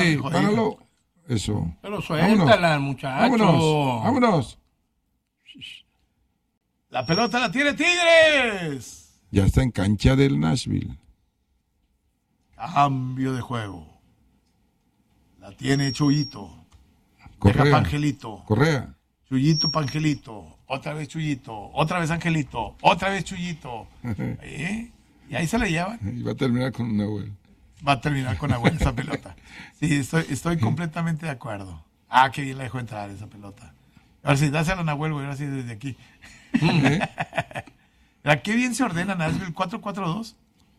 Páralo. Eso. Pero suéltala, muchacho. Vámonos. La pelota la tiene Tigres. Ya está en cancha del Nashville. Cambio de juego. La tiene Chuyito. Deja Correa. Angelito. Correa. Chuyito pa' Angelito. Otra vez Chuyito. Otra vez Angelito. Otra vez Chuyito. Y ahí se la llevan. Y va a terminar con una Nahuel. Va a terminar con Nahuel esa pelota. Sí, estoy completamente de acuerdo. Qué bien la dejó entrar esa pelota. Ahora sí, dásela a Nahuel, güey. Ahora sí, desde aquí. Qué bien se ordena Nashville. 4-4-2.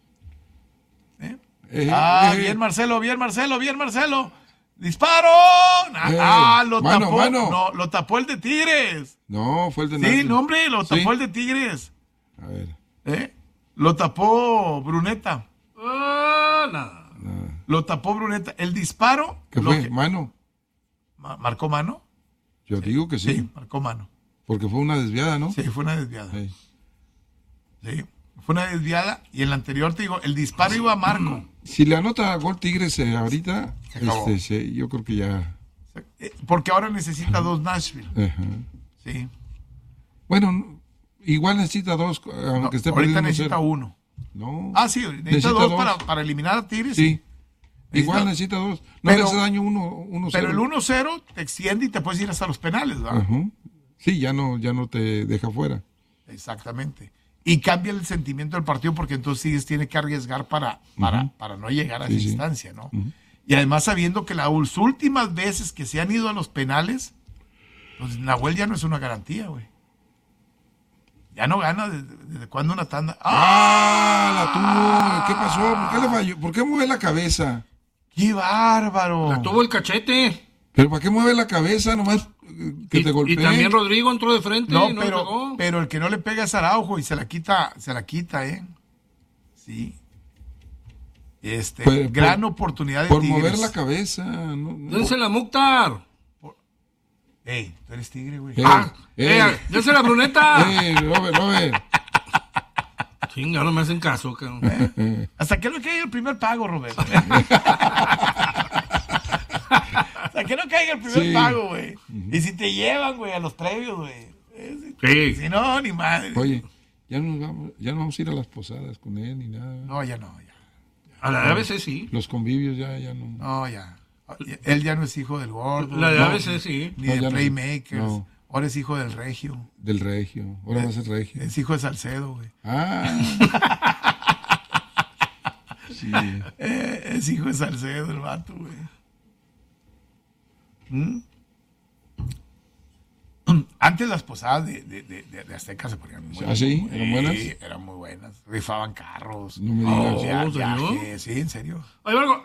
Bien Marcelo. ¡Disparo! Lo tapó. Mano. No, lo tapó el de Tigres. No, fue el de Nashville. Sí, no, hombre, lo tapó el de Tigres. A ver. Lo tapó Bruneta. Nada. Lo tapó Bruneta. El disparo. ¿Qué fue? ¿Mano? ¿Marcó mano? Yo digo que sí. Sí, marcó mano. Porque fue una desviada, ¿no? Sí, fue una desviada. Sí. Sí, fue una desviada. Y en la anterior, te digo, el disparo iba a Marco. Si le anota gol Tigres ahorita, Se acabó. yo creo que ya. Porque ahora necesita 2 Nashville. Ajá. Sí. Bueno, igual necesita 2, aunque esté ahorita perdiendo necesita 0. 1. No. Sí, necesita 2 para eliminar a Tigres. Sí. Igual necesita 2. No pero, le hace daño 1-0. Pero el 1-0 te extiende y te puedes ir hasta los penales, ¿verdad? Ajá. Sí, ya no te deja fuera. Exactamente. Y cambia el sentimiento del partido porque entonces Tigres tiene que arriesgar para no llegar a esa instancia, ¿no? Y además sabiendo que las últimas veces que se han ido a los penales, pues Nahuel ya no es una garantía, güey. Ya no gana desde cuando una tanda. La tuvo. ¿Qué pasó? ¿Por qué le falló? ¿Por qué mueve la cabeza? ¡Qué bárbaro! La tuvo el cachete. ¿Pero para qué mueve la cabeza? Nomás que te golpee. Y también Rodrigo entró de frente. No, y no pero el que no le pega es Araujo y se la quita, ¿eh? Sí. Gran oportunidad de por Tigres. mover la cabeza. Dense la Mukhtar. Ey, tú eres Tigre, güey. ¡Dense la Bruneta! Robert. Chinga, no me hacen caso, cabrón. Hasta que no caiga el primer pago, Robert. Hasta que no caiga el primer pago, güey. Y si te llevan, güey, a los previos, güey. Sí. Si no, ni madre. Oye, ya no vamos a ir a las posadas con él ni nada. No, ya no, ya. A la de ABC sí. Los convivios ya no. No, ya. Él ya no es hijo del gordo. La de ABC sí. Ni de Playmakers. No. Ahora es hijo del Regio. Del Regio. Ahora va a ser Regio. Es hijo de Salcedo, güey. Sí. Es hijo de Salcedo el vato, güey. Antes las posadas de Azteca se ponían muy buenas. ¿Sí? ¿Eran buenas? Sí, eran muy buenas. Rifaban carros. No me digas. Viajes. Sí, en serio. Hay algo.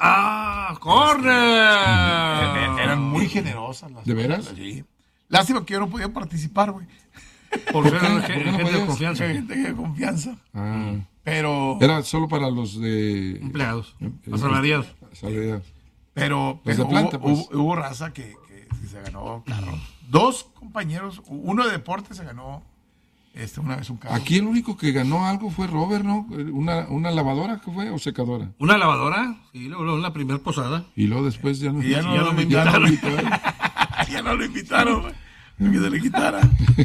¡Corner! Eran muy generosas las ¿De veras? posadas, sí. Lástima que yo no podía participar, güey. Por ser gente de confianza. Gente de confianza. Pero. Era solo para los de. Empleados. Asalariados. Pero Los de planta, hubo raza que se ganó carro. 2 compañeros, uno de deporte se ganó una vez un carro. Aquí el único que ganó algo fue Robert, ¿no? Una lavadora, ¿qué fue? ¿O secadora? ¿Una lavadora? Sí, luego en la primera posada. Y luego después ya no. Y ya no me invitaron. Ya no lo invitaron, güey. Que se le quitara.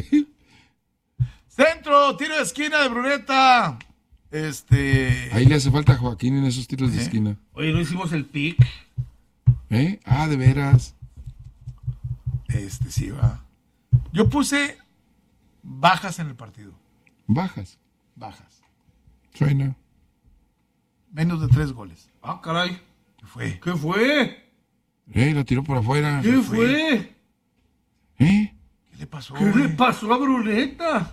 Centro, tiro de esquina de Bruneta. Ahí le hace falta a Joaquín en esos tiros de esquina. Oye, no hicimos el pick. De veras. Sí va. Yo puse bajas en el partido. Bajas. Suena. Menos de 3 goles. Caray. ¿Qué fue? La tiró por afuera. ¿Qué fue? ¿Qué le pasó? ¿Qué le pasó a Bruneta?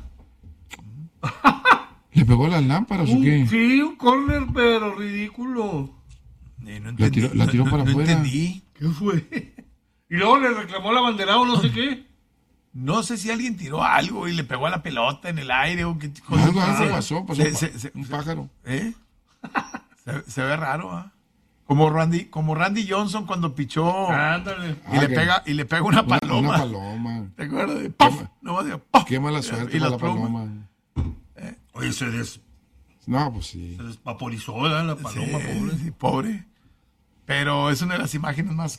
¿Le pegó las lámparas o qué? Sí, un córner, pero ridículo. No entendí. La tiró para afuera. No entendí. ¿Qué fue? Y luego le reclamó el abanderado, no sé qué. No sé si alguien tiró algo y le pegó a la pelota en el aire o qué cosa. Algo pasó. Un pájaro. Se ve raro, ¿ah? Como Randy Johnson cuando pichó. Ándale. Y le pega una paloma. Una paloma. ¿Te acuerdas? De ¡puff! Qué mala suerte para la paloma. Oye, No, pues sí. se desvaporizó la paloma, sí, pobre. Sí, pobre. Pero es una de las imágenes más